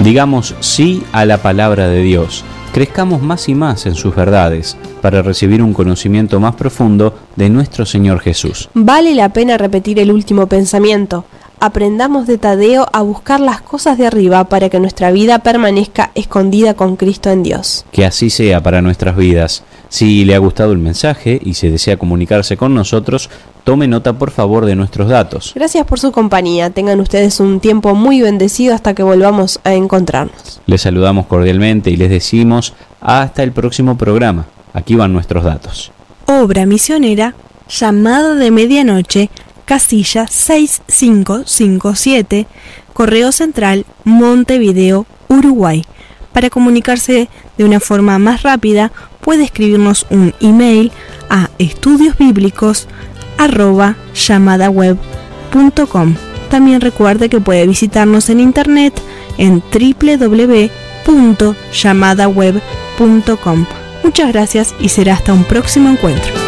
Digamos sí a la palabra de Dios. Crezcamos más y más en sus verdades para recibir un conocimiento más profundo de nuestro Señor Jesús. Vale la pena repetir el último pensamiento. Aprendamos de Tadeo a buscar las cosas de arriba para que nuestra vida permanezca escondida con Cristo en Dios. Que así sea para nuestras vidas. Si le ha gustado el mensaje y se desea comunicarse con nosotros, tome nota por favor de nuestros datos. Gracias por su compañía. Tengan ustedes un tiempo muy bendecido hasta que volvamos a encontrarnos. Les saludamos cordialmente y les decimos hasta el próximo programa. Aquí van nuestros datos. Obra misionera, Llamada de Medianoche, casilla 6557, Correo Central, Montevideo, Uruguay. Para comunicarse de una forma más rápida, puede escribirnos un email a estudiosbiblicos@llamadaweb.com. También recuerde que puede visitarnos en internet en www.llamadaweb.com. Muchas gracias y será hasta un próximo encuentro.